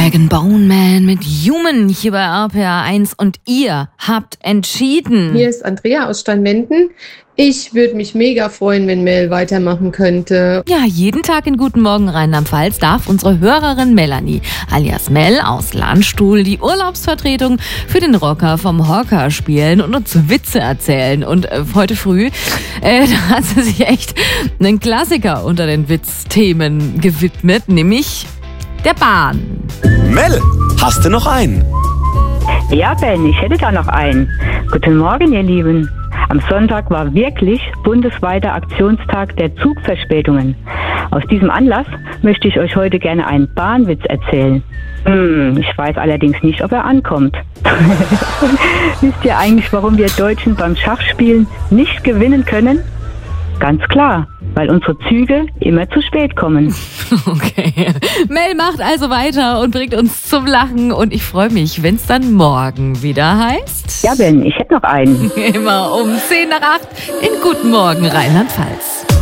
Rag & Bone Man mit Human hier bei RPA 1 und ihr habt entschieden. Hier ist Andrea aus Steinmenden. Ich würde mich mega freuen, wenn Mel weitermachen könnte. Ja, jeden Tag in Guten Morgen Rheinland-Pfalz darf unsere Hörerin Melanie alias Mel aus Landstuhl die Urlaubsvertretung für den Rocker vom Hocker spielen und uns Witze erzählen. Und heute früh da hat sie sich echt einen Klassiker unter den Witzthemen gewidmet, nämlich der Bahn. Mel, hast du noch einen? Ja, Ben, ich hätte da noch einen. Guten Morgen, ihr Lieben. Am Sonntag war wirklich bundesweiter Aktionstag der Zugverspätungen. Aus diesem Anlass möchte ich euch heute gerne einen Bahnwitz erzählen. Ich weiß allerdings nicht, ob er ankommt. Wisst ihr eigentlich, warum wir Deutschen beim Schachspielen nicht gewinnen können? Ganz klar, weil unsere Züge immer zu spät kommen. Okay. Mel macht also weiter und bringt uns zum Lachen. Und ich freue mich, wenn es dann morgen wieder heißt. Ja, Ben, ich hätte noch einen. Immer um 7:50 in Guten Morgen Rheinland-Pfalz.